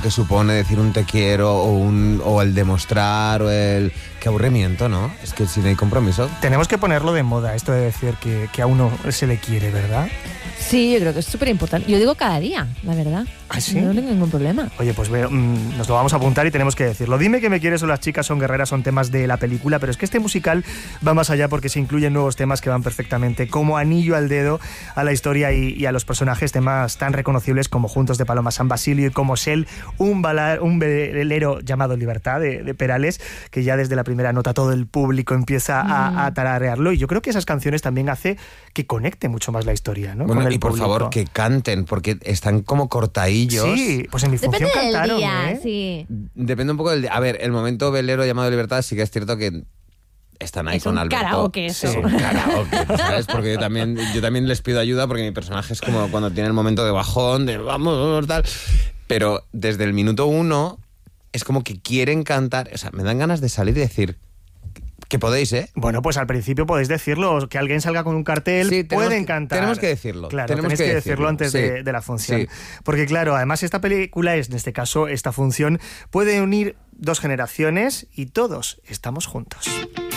lo que supone decir un te quiero o el demostrar o el... Qué aburrimiento, ¿no? Es que si no hay compromiso... Tenemos que ponerlo de moda, esto de decir que a uno se le quiere, ¿verdad? Sí, yo creo que es súper importante. Yo digo cada día, la verdad. ¿Ah, sí? No tengo ningún problema. Oye, pues nos lo vamos a apuntar y tenemos que decirlo. Dime que me quieres o las chicas son guerreras son temas de la película, pero es que este musical va más allá porque se incluyen nuevos temas que van perfectamente como anillo al dedo a la historia y a los personajes, temas tan reconocibles como Juntos de Paloma San Basilio y como Shell, un velero llamado Libertad de Perales, que ya desde la primera nota todo el público empieza a tararearlo, y yo creo que esas canciones también hace que conecte mucho más la historia, ¿no? Bueno, con el y por público. favor que canten, porque están como cortadillos. Sí, pues en mi función Depende del cantaron, día, ¿eh? sí. Depende un poco del... A ver, el momento velero llamado Libertad sí que es cierto que están ahí Es con un Alberto. karaoke eso. Sí, un karaoke, ¿sabes? Porque yo también les pido ayuda porque mi personaje es como cuando tiene el momento de bajón, de vamos, tal. Pero desde el minuto 1 es como que quieren cantar. O sea, me dan ganas de salir y decir... Que podéis, ¿eh? Bueno, pues al principio podéis decirlo, que alguien salga con un cartel, sí, pueden cantar. Tenemos que decirlo. Claro, tenéis que decirlo antes de la función. Sí. Porque claro, además esta película en este caso, esta función, puede unir dos generaciones y todos estamos juntos.